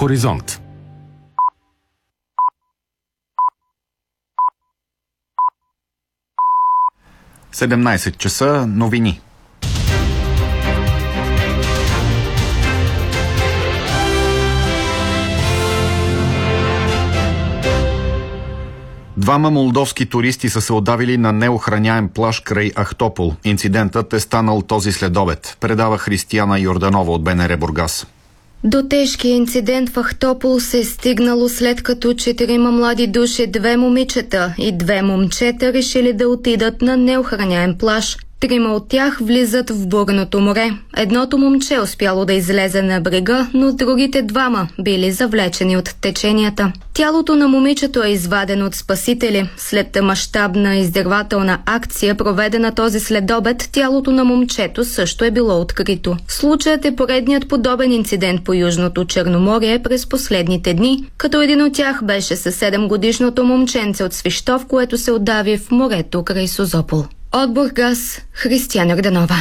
Хоризонт. Седемнайсет часа, новини. Двама молдовски туристи са се отдавили на неохраняем плаж край Ахтопол. Инцидентът е станал този следобед. Предава Християна Йорданова от БНР Бургас. До тежкия инцидент в Ахтопол се е стигнало след като 4 млади души, 2 момичета и 2 момчета решили да отидат на неохраняем плаж. 3 от тях влизат в бурното море. Едното момче успяло да излезе на брега, но другите 2 били завлечени от теченията. Тялото на момичето е извадено от спасители. След мащабна издирвателна акция, проведена този следобед, тялото на момчето също е било открито. Случаят е поредният подобен инцидент по Южното Черноморие през последните дни, като един от тях беше със 7-годишното момченце от Свищов, което се отдави в морето край Созопол. От Бургас, Християна Йорданова.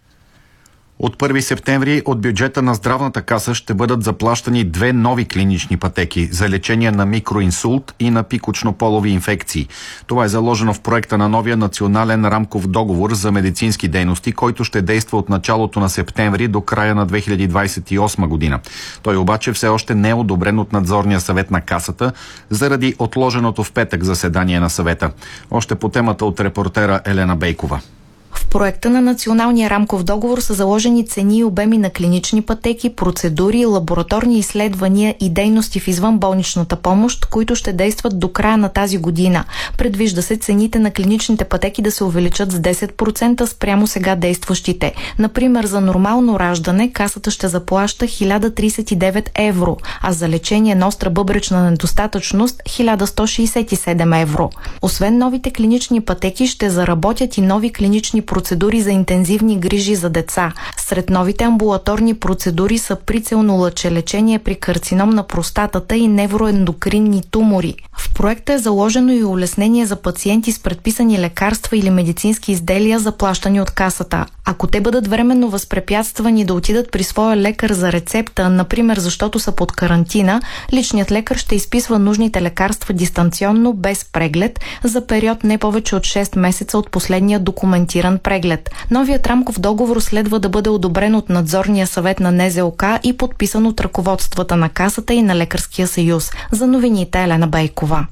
От 1 септември от бюджета на здравната каса ще бъдат заплащани 2 нови клинични пътеки за лечение на микроинсулт и на пикочнополови инфекции. Това е заложено в проекта на новия национален рамков договор за медицински дейности, който ще действа от началото на септември до края на 2028 година. Той обаче все още не е одобрен от надзорния съвет на касата заради отложеното в петък заседание на съвета. Още по темата от репортера Елена Бейкова. В проекта на националния рамков договор са заложени цени и обеми на клинични пътеки, процедури, лабораторни изследвания и дейности в извънболничната помощ, които ще действат до края на тази година. Предвижда се цените на клиничните пътеки да се увеличат с 10% спрямо сега действащите. Например, за нормално раждане касата ще заплаща 1039 евро, а за лечение на остра бъбречна недостатъчност 1167 евро. Освен новите клинични пътеки ще заработят и нови клинични процедури за интензивни грижи за деца. Сред новите амбулаторни процедури са прицелно лъчелечение при карцином на простатата и невроендокринни тумори. В проекта е заложено и улеснение за пациенти с предписани лекарства или медицински изделия, заплащани от касата. Ако те бъдат временно възпрепятствани да отидат при своя лекар за рецепта, например защото са под карантина, личният лекар ще изписва нужните лекарства дистанционно, без преглед, за период не повече от 6 месеца от последния документиран преглед. Новият рамков договор следва да бъде одобрен от надзорния съвет на НЗОК и подписан от ръководствата на касата и на Лекарския съюз. За новините Елена Бейкова.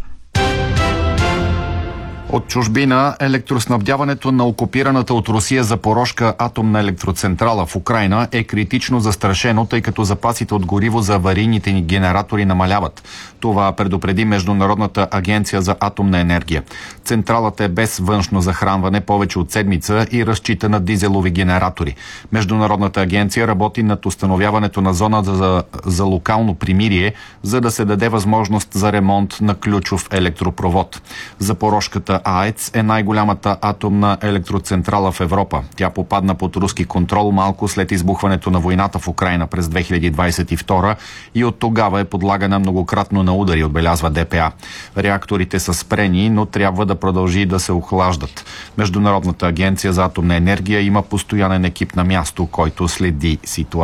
От чужбина електроснабдяването на окупираната от Русия Запорожка атомна електроцентрала в Украйна е критично застрашено, тъй като запасите от гориво за аварийните ни генератори намаляват. Това предупреди Международната агенция за атомна енергия. Централата е без външно захранване повече от седмица и разчита на дизелови генератори. Международната агенция работи над установяването на зона за локално примирие, за да се даде възможност за ремонт на ключов електропровод. Запорожката АЕЦ е най-голямата атомна електроцентрала в Европа. Тя попадна под руски контрол малко след избухването на войната в Украйна през 2022 и от тогава е подлагана многократно на удари, отбелязва ДПА. Реакторите са спрени, но трябва да продължи да се охлаждат. Международната агенция за атомна енергия има постоянен екип на място, който следи ситуацията.